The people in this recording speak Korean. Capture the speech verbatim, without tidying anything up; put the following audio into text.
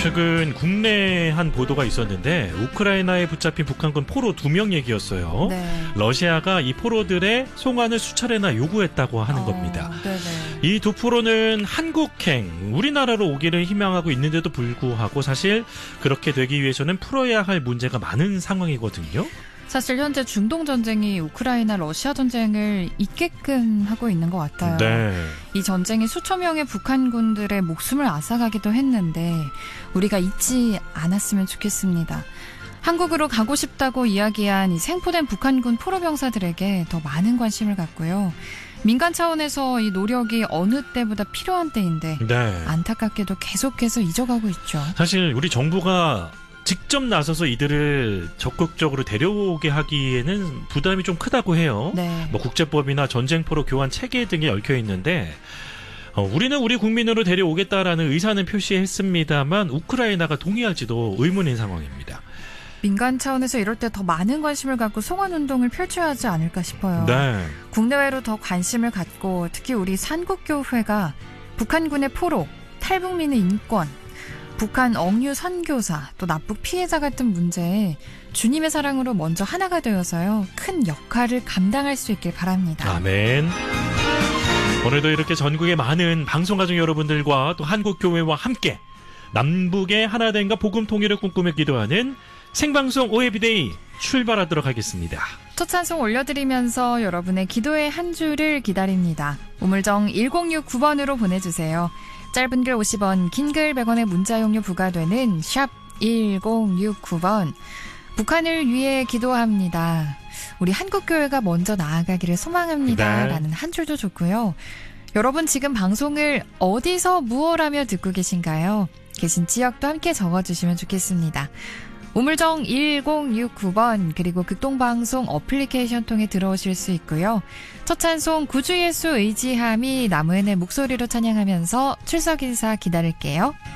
최근 국내 한 보도가 있었는데 우크라이나에 붙잡힌 북한군 포로 두 명 얘기였어요. 네. 러시아가 이 포로들의 송환을 수차례나 요구했다고 하는 어, 겁니다. 네네. 이 두 포로는 한국행, 우리나라로 오기를 희망하고 있는데도 불구하고 사실 그렇게 되기 위해서는 풀어야 할 문제가 많은 상황이거든요. 사실 현재 중동 전쟁이 우크라이나 러시아 전쟁을 잇게끔 하고 있는 것 같아요. 네. 이 전쟁이 수천 명의 북한군들의 목숨을 앗아가기도 했는데 우리가 잊지 않았으면 좋겠습니다. 한국으로 가고 싶다고 이야기한 이 생포된 북한군 포로병사들에게 더 많은 관심을 갖고요. 민간 차원에서 이 노력이 어느 때보다 필요한 때인데 네. 안타깝게도 계속해서 잊어가고 있죠. 사실 우리 정부가 직접 나서서 이들을 적극적으로 데려오게 하기에는 부담이 좀 크다고 해요. 네. 뭐 국제법이나 전쟁포로 교환 체계 등이 얽혀 있는데 어, 우리는 우리 국민으로 데려오겠다라는 의사는 표시했습니다만 우크라이나가 동의할지도 의문인 상황입니다. 민간 차원에서 이럴 때 더 많은 관심을 갖고 송환운동을 펼쳐야 하지 않을까 싶어요. 네. 국내외로 더 관심을 갖고 특히 우리 산국교회가 북한군의 포로, 탈북민의 인권, 북한 억류 선교사, 또 납북 피해자 같은 문제에 주님의 사랑으로 먼저 하나가 되어서요. 큰 역할을 감당할 수 있길 바랍니다. 아멘. 오늘도 이렇게 전국의 많은 방송가족 여러분들과 또 한국교회와 함께 남북의 하나됨과 복음 통일을 꿈꾸며 기도하는 생방송 오해비데이 출발하도록 하겠습니다. 첫 찬송 올려드리면서 여러분의 기도의 한 주를 기다립니다. 우물정 일공육구 번으로 보내주세요. 짧은 글 오십 원, 긴 글 백 원의 문자 용료 부과되는 샵 일공육구 번. 북한을 위해 기도합니다. 우리 한국교회가 먼저 나아가기를 소망합니다. 네. 라는 한 줄도 좋고요. 여러분 지금 방송을 어디서 무엇하며 듣고 계신가요? 계신 지역도 함께 적어주시면 좋겠습니다. 우물정 일공육구 번 그리고 극동방송 어플리케이션 통해 들어오실 수 있고요. 첫 찬송 구주 예수 의지함이 나무엔의 목소리로 찬양하면서 출석 인사 기다릴게요.